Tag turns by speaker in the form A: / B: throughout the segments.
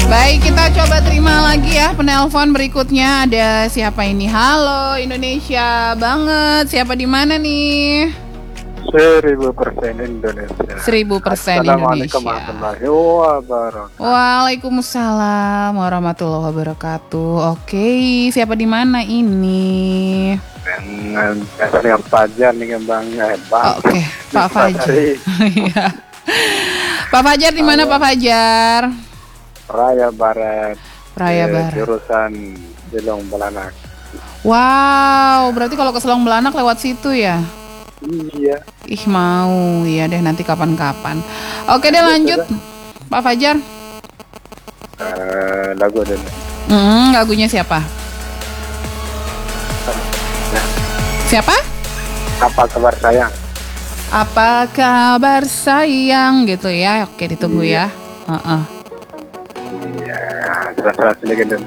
A: Baik, kita coba terima lagi ya penelpon berikutnya. Ada siapa ini? Halo, Indonesia banget. Siapa di mana nih?
B: 1000% Indonesia.
A: 1000%
B: Assalamualaikum
A: Indonesia.
B: warahmatullahi wabarakatuh.
A: Waalaikumsalam warahmatullahi wabarakatuh. Oke, siapa di mana ini?
B: Dengan yang Fajar nih Bang. Bang.
A: Oke, Pak Fajar. Iya. Pak Fajar di mana Pak Fajar?
B: Raya Barat.
A: Raya Barat.
B: Jurusan Jelong Belanak.
A: Wow, berarti kalau ke Selong Belanak lewat situ ya?
B: Iya.
A: Ih mau, ya deh nanti kapan-kapan. Oke deh lanjut, Pak Fajar.
B: Lagu dulu.
A: Lagunya siapa? Siapa?
B: Apa kabar sayang?
A: Apa kabar sayang gitu ya? Oke ditunggu ya.
B: Iya, jelas-jelas lagi dulu.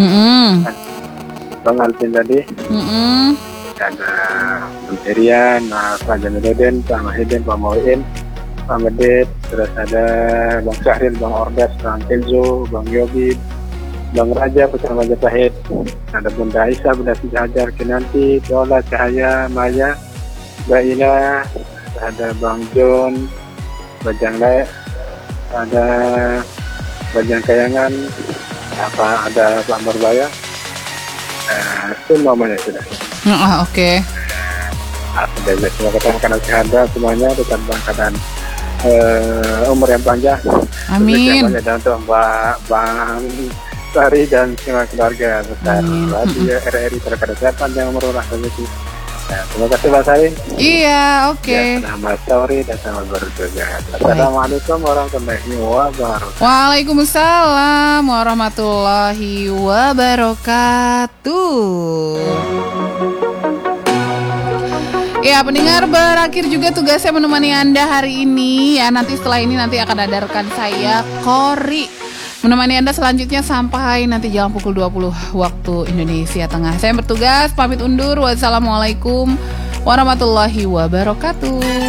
B: Bang Alvin tadi. Ada Menterian, Pak Jamiluddin, Pak Mahidin, Pak Mauin, Pak Medit, terus ada Bang Syahril, Bang Ordas, Bang Kenzo, Bang Yogi, Bang Raja, Putra Majapahit, ada Bunda Aisyah, Bunda Siti Hajar, Kinanti, Dola, Cahaya, Maya, Mbak Ina, ada Bang John, Bajang Lek, ada Bajang Kayangan, ada Pak Murbaya, itu namanya sudah.
A: Oke.
B: Semoga rekan-rekan sehat semuanya tetap dalam keadaan umur yang panjang.
A: Amin.
B: Dan untuk Bang Sari dan semua keluarga besar. Radio RRI terkadang sehat panjang umur rezeki. Terima kasih Pak Sari.
A: Iya, oke.
B: Selamat sore dan selamat bertugas. Assalamualaikum warahmatullahi wabarakatuh.
A: Waalaikumsalam warahmatullahi wabarakatuh. Ya pendengar, berakhir juga tugasnya menemani Anda hari ini ya. Nanti setelah ini nanti akan ada rekan saya Kori menemani Anda selanjutnya sampai nanti jam pukul 20 waktu Indonesia Tengah. Saya bertugas pamit undur. Wassalamualaikum warahmatullahi wabarakatuh.